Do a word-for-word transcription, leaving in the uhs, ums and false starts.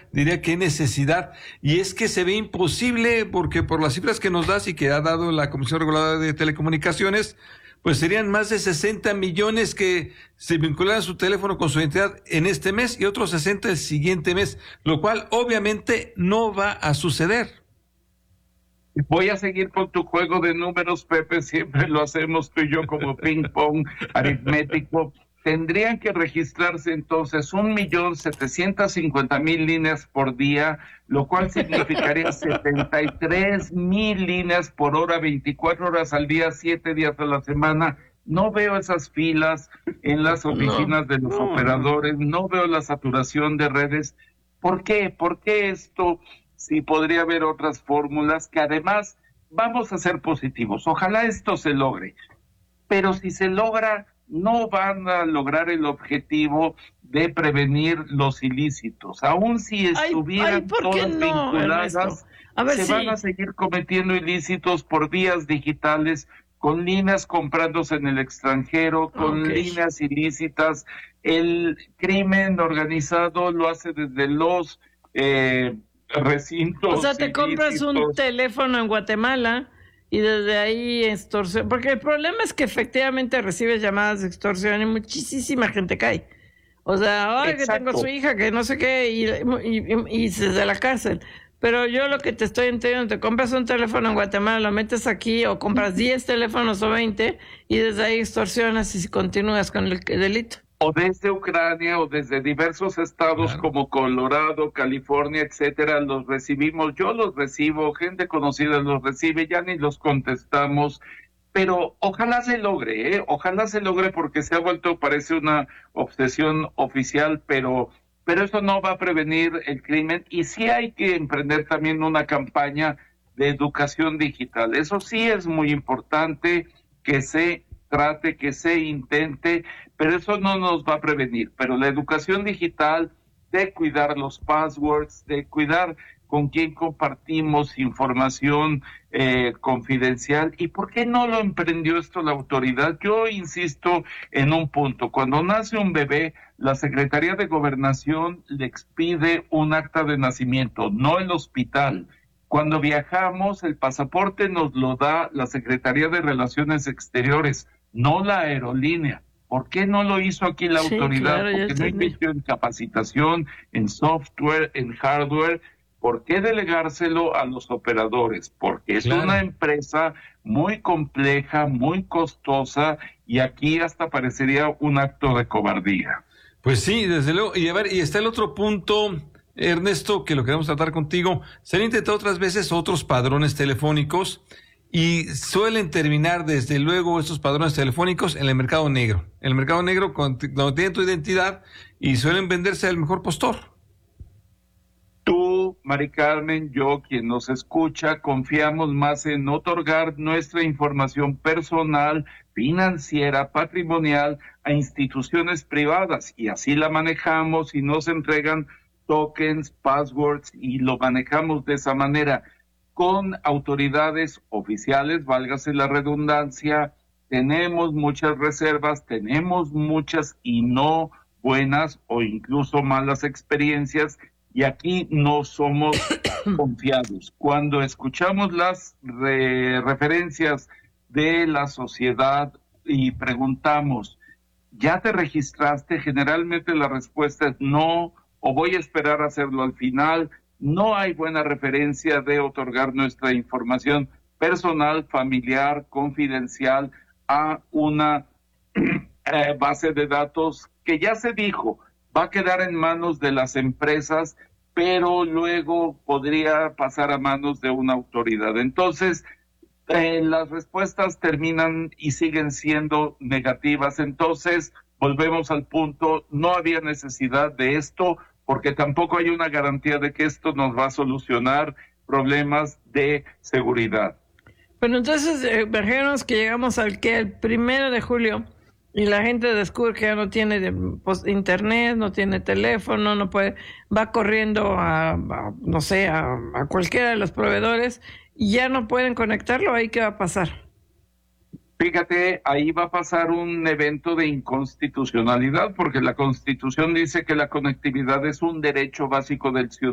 diría qué necesidad. Y es que se ve imposible porque por las cifras que nos das y que ha dado la Comisión Reguladora de Telecomunicaciones, pues serían más de sesenta millones que se vincularan a su teléfono con su identidad en este mes y otros sesenta el siguiente mes, lo cual obviamente no va a suceder. Voy a seguir con tu juego de números, Pepe, siempre lo hacemos tú y yo como ping pong aritmético. Tendrían que registrarse entonces un millón setecientos cincuenta mil líneas por día, lo cual significaría setenta y tres mil líneas por hora, veinticuatro horas al día, siete días a la semana. No veo esas filas en las oficinas no, de los no. operadores, no veo la saturación de redes. ¿Por qué? ¿Por qué esto? Sí, podría haber otras fórmulas que además vamos a ser positivos. Ojalá esto se logre, pero si se logra, no van a lograr el objetivo de prevenir los ilícitos. Aún si estuvieran ay, ay, todas no, vinculadas, a ver, se sí. van a seguir cometiendo ilícitos por vías digitales, con líneas comprándose en el extranjero, con okay. líneas ilícitas. El crimen organizado lo hace desde los eh, recintos. O sea, te ilícitos. Compras un teléfono en Guatemala y desde ahí extorsión, porque el problema es que efectivamente recibes llamadas de extorsión y muchísima gente cae. O sea, ay, que tengo a su hija, que no sé qué, y, y, y, y desde la cárcel. Pero yo lo que te estoy entendiendo, te compras un teléfono en Guatemala, lo metes aquí, o compras diez teléfonos o veinte, y desde ahí extorsionas y continúas con el delito. O desde Ucrania o desde diversos estados claro. como Colorado, California, etcétera, los recibimos. Yo los recibo, gente conocida los recibe, ya ni los contestamos, pero ojalá se logre, ¿eh? Ojalá se logre porque se ha vuelto, parece una obsesión oficial, pero, pero eso no va a prevenir el crimen y sí hay que emprender también una campaña de educación digital. Eso sí es muy importante que se trate, que se intente, pero eso no nos va a prevenir. Pero la educación digital, de cuidar los passwords, de cuidar con quién compartimos información eh, confidencial. ¿Y por qué no lo emprendió esto la autoridad? Yo insisto en un punto. Cuando nace un bebé, la Secretaría de Gobernación le expide un acta de nacimiento, no el hospital. Cuando viajamos, el pasaporte nos lo da la Secretaría de Relaciones Exteriores, no la aerolínea. ¿Por qué no lo hizo aquí la sí, autoridad? Claro, porque no invirtió en capacitación, en software, en hardware. ¿Por qué delegárselo a los operadores? Porque es claro. una empresa muy compleja, muy costosa, y aquí hasta parecería un acto de cobardía. Pues sí, desde luego. Y a ver, y está el otro punto, Ernesto, que lo queremos tratar contigo. Se han intentado otras veces otros padrones telefónicos y suelen terminar, desde luego, estos padrones telefónicos en el mercado negro. En el mercado negro, donde tienen tu identidad y suelen venderse al mejor postor. Tú, Mari Carmen, yo, quien nos escucha, confiamos más en otorgar nuestra información personal, financiera, patrimonial a instituciones privadas, y así la manejamos y nos entregan tokens, passwords, y lo manejamos de esa manera. Con autoridades oficiales, válgase la redundancia, tenemos muchas reservas, tenemos muchas y no buenas o incluso malas experiencias, y aquí no somos confiados. Cuando escuchamos las re- referencias de la sociedad y preguntamos, ¿ya te registraste? Generalmente la respuesta es no, o voy a esperar a hacerlo al final. No hay buena referencia de otorgar nuestra información personal, familiar, confidencial a una eh, base de datos que ya se dijo, va a quedar en manos de las empresas, pero luego podría pasar a manos de una autoridad. Entonces, eh, las respuestas terminan y siguen siendo negativas. Entonces, volvemos al punto, no había necesidad de esto, porque tampoco hay una garantía de que esto nos va a solucionar problemas de seguridad. Bueno, entonces, eh, imaginemos que llegamos al que el primero de julio y la gente descubre que ya no tiene de, pues, internet, no tiene teléfono, no puede, va corriendo a, a no sé, a, a cualquiera de los proveedores y ya no pueden conectarlo. ¿Ahí qué va a pasar? Fíjate, ahí va a pasar un evento de inconstitucionalidad, porque la Constitución dice que la conectividad es un derecho básico del ciudadano.